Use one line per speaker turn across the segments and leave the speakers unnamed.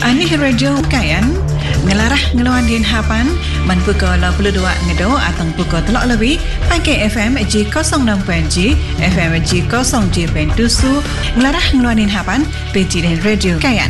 Anih radio kayan ngelarah ngeluan din hapan man pukul 22 ngedo atang pukul telok lebih pakai FM G06.G FM G07.7 ngelarah ngeluan din hapan peci din radio kayan.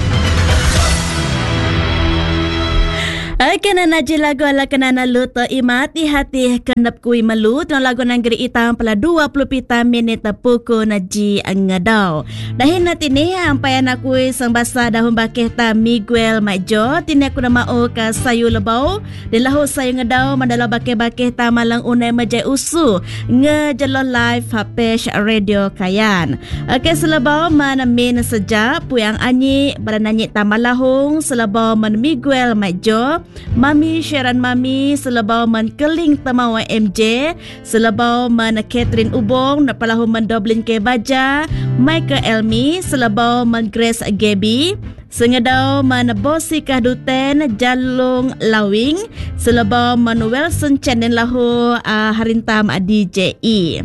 Kenana je lagu ala kenana luto imati hati kenap kui malu tong lagu nanggeri itam pala 20 pita minit pukul naji ngadau. Dahin nanti ni ampai anak kui sang basa dahun bakeh ta Miguel Majo tini aku nama o ka sayu lebau delahu sayu ngadau mandala bakeh-bakeh ta malang unai majai usu ngejelo live page radio kayan. Okey selebau mana min sejak puyang anyi barananyi ta malahung selebau man Miguel Majo Mami Sharon Mami selebau man keling tamawa MJ selebau man Catherine Ubong napalahu man Doblin ke Baja Michael Elmi selebau man Grace Gaby sengedau man Bosi Kahduten Jalung Lawing selebau man Wilson Chen lahu harintam DJE.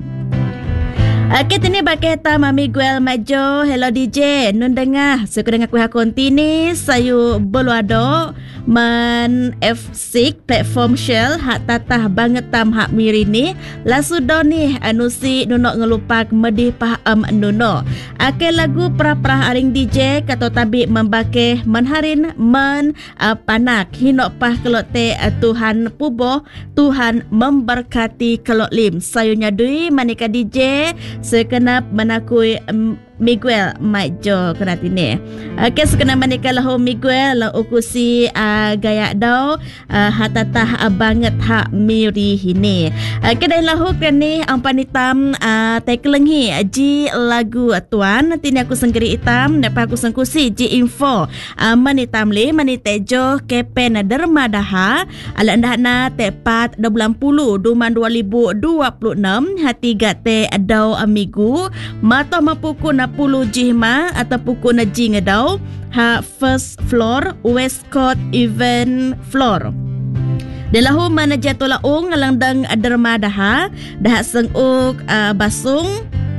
Kita ni baketa Mami Guel Majo. Hello DJ nun dengar saya dengar kuih kontini sayu boluado man F6 platform shell hak tatah banget tam hak mirini lasu doni anusi nunok ngelupak medih paham nuno ake lagu pra-pra aring DJ kato tabi membake menharin men panak hinok pah kelok te Tuhan puboh Tuhan memberkati kelok lim sayunya dui manika DJ sekenap menakui Miguel Majo kena tini. Okey sekenap menikah lahu Miguel lahu ukusi gaya dau hatatah banget hak miri ini. Okey dah lahu kini ampan hitam tekelenghi ji lagu tuan tini aku senggeri hitam napa aku sengkusi ji info manitam le manitejo kepen dermadaha ala ndahna tepat 20 duman 2026 hati gate adau amigu mato mapuku 10 jihma atau pukul naji ngedau ha first floor West Court event floor. Delahu mana jatuh laung langdang dermadaha dah senguk basung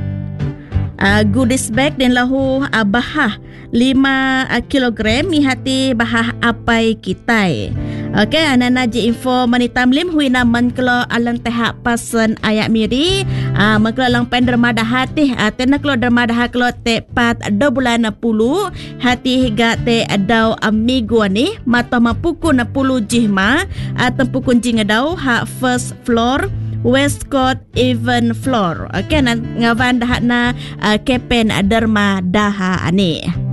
goodies bag dan lahu bahah 5 kilogram mihati bahah apai kitai. Okey anana ji info manitam lim huina menkelo alang tehak pasen ayak miri menkelo lang pen dermada hati tena kelo dermada kelo tepat 2 bulan 10 hati higa te adau amigo ni mata mapuku 10 jihma atau pukun jingadau hak first floor West Court event floor. Okey ngavan dah na kepen derma daha ani.